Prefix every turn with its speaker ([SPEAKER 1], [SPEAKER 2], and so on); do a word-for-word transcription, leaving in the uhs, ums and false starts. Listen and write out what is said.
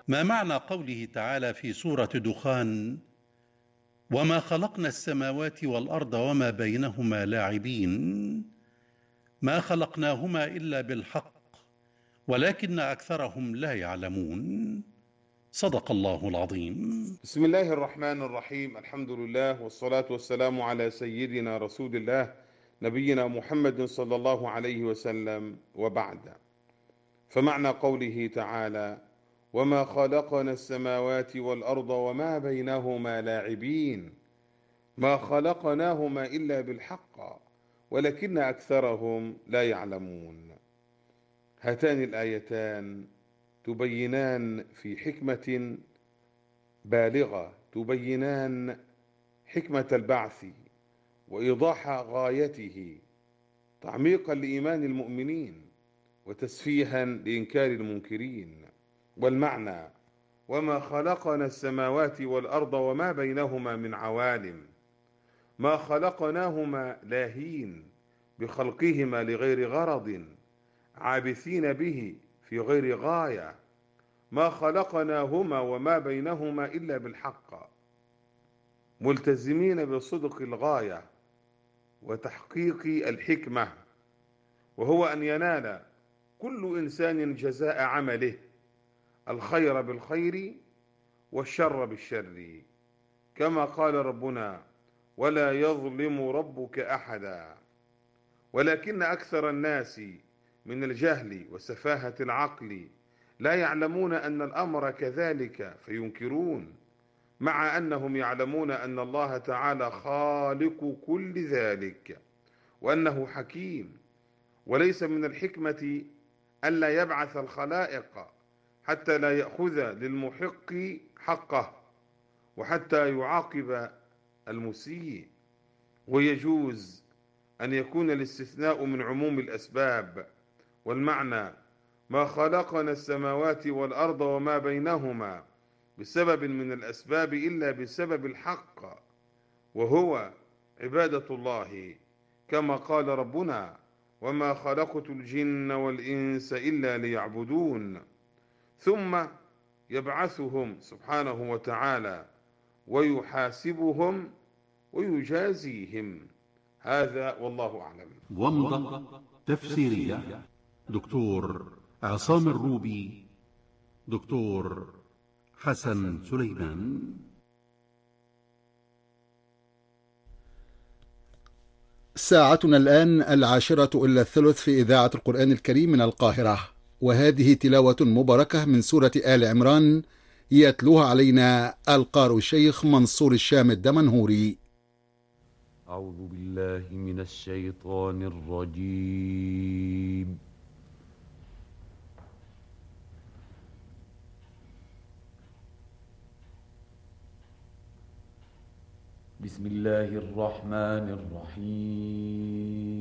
[SPEAKER 1] ما معنى قوله تعالى في سورة دخان: وما خلقنا السماوات والأرض وما بينهما لاعبين؟ ما خلقناهما إلا بالحق ولكن أكثرهم لا يعلمون. صدق الله العظيم.
[SPEAKER 2] بسم الله الرحمن الرحيم. الحمد لله والصلاة والسلام على سيدنا رسول الله نبينا محمد صلى الله عليه وسلم، وبعد. فمعنى قوله تعالى: وما خلقنا السماوات والأرض وما بينهما لاعبين، ما خلقناهما إلا بالحق ولكن أكثرهم لا يعلمون. هاتان الآيتان تبينان في حكمة بالغة، تبينان حكمة البعث وإيضاح غايته، تعميقا لإيمان المؤمنين وتسفيها لإنكار المنكرين. والمعنى: وما خلقنا السماوات والأرض وما بينهما من عوالم، ما خلقناهما لاهين بخلقهما لغير غرض، عابثين به في غير غاية، ما خلقناهما وما بينهما إلا بالحق، ملتزمين بصدق الغاية وتحقيق الحكمة، وهو أن ينال كل إنسان جزاء عمله، الخير بالخير والشر بالشر، كما قال ربنا: ولا يظلم ربك أحدا. ولكن أكثر الناس من الجهل وسفاهة العقل لا يعلمون أن الأمر كذلك فينكرون، مع أنهم يعلمون أن الله تعالى خالق كل ذلك، وأنه حكيم. وليس من الحكمة ألا يبعث الخلائق حتى لا يأخذ للمحق حقه، وحتى يعاقب المسيء. ويجوز أن يكون الاستثناء من عموم الأسباب، والمعنى: ما خلقنا السماوات والأرض وما بينهما بسبب من الأسباب إلا بسبب الحق، وهو عبادة الله، كما قال ربنا: وما خلقت الجن والإنس إلا ليعبدون. ثم يبعثهم سبحانه وتعالى ويحاسبهم ويجازيهم. هذا والله أعلم.
[SPEAKER 1] ومضة تفسيرية دكتور عصام الروبي، دكتور حسن سليمان.
[SPEAKER 3] ساعتنا الآن العاشرة إلا الثلث في إذاعة القرآن الكريم من القاهرة، وهذه تلاوة مباركة من سورة آل عمران يتلوها علينا القارئ الشيخ منصور الشام الدمنهوري.
[SPEAKER 4] أعوذ بالله من الشيطان الرجيم. بسم الله الرحمن الرحيم.